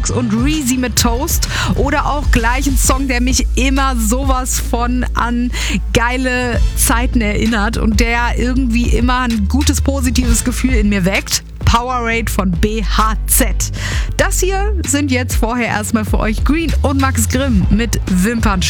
Max und Reezy mit Toast oder auch gleich ein Song, der mich immer sowas von an geile Zeiten erinnert und der irgendwie immer ein gutes, positives Gefühl in mir weckt. Powerade von BHZ. Das hier sind jetzt vorher erstmal für euch Green und Max Grimm mit Wimpern.